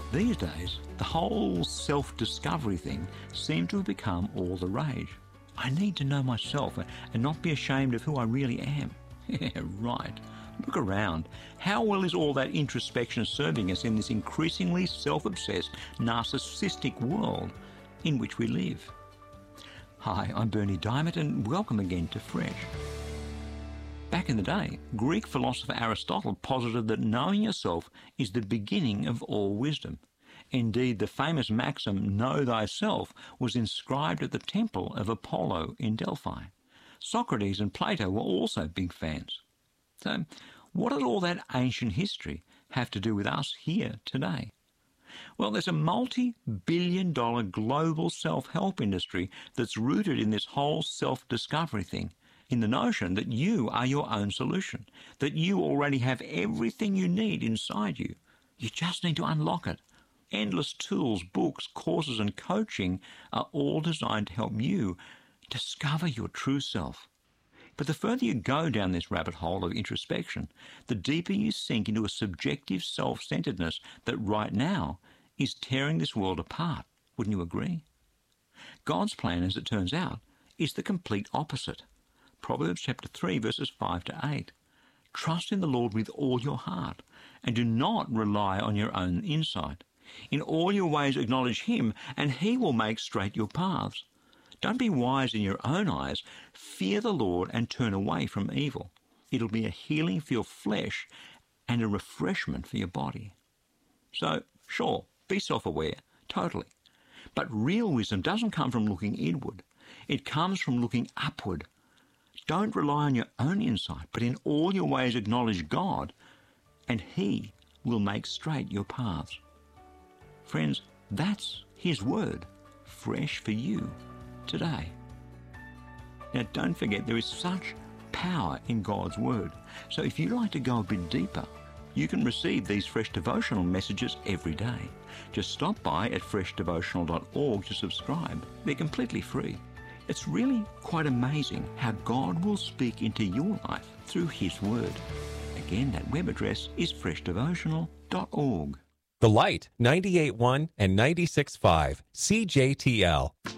These days, the whole self-discovery thing seems to have become all the rage. I need to know myself and not be ashamed of who I really am. Yeah, right. Look around. How well is all that introspection serving us in this increasingly self-obsessed, narcissistic world in which we live? Hi, I'm Bernie Diamond and welcome again to Fresh. Back in the day, Greek philosopher Aristotle posited that knowing yourself is the beginning of all wisdom. Indeed, the famous maxim, know thyself, was inscribed at the temple of Apollo in Delphi. Socrates and Plato were also big fans. So, what does all that ancient history have to do with us here today? Well, there's a multi-billion-dollar global self-help industry that's rooted in this whole self-discovery thing, in the notion that you are your own solution, that you already have everything you need inside you. You just need to unlock it. Endless tools, books, courses and coaching are all designed to help you discover your true self. But the further you go down this rabbit hole of introspection, the deeper you sink into a subjective self-centeredness that right now is tearing this world apart. Wouldn't you agree? God's plan, as it turns out, is the complete opposite. Proverbs chapter 3, verses 5 to 8. Trust in the Lord with all your heart, and do not rely on your own insight. In all your ways acknowledge Him, and He will make straight your paths. Don't be wise in your own eyes. Fear the Lord and turn away from evil. It'll be a healing for your flesh and a refreshment for your body. So, sure, be self-aware, totally. But real wisdom doesn't come from looking inward. It comes from looking upward. Don't rely on your own insight, but in all your ways acknowledge God, and He will make straight your paths. Friends, that's His word, fresh for you today. Now, don't forget, there is such power in God's word. So if you'd like to go a bit deeper, you can receive these Fresh Devotional messages every day. Just stop by at freshdevotional.org to subscribe. They're completely free. It's really quite amazing how God will speak into your life through His word. Again, that web address is freshdevotional.org. The Light, 98.1 and 96.5, CJTL.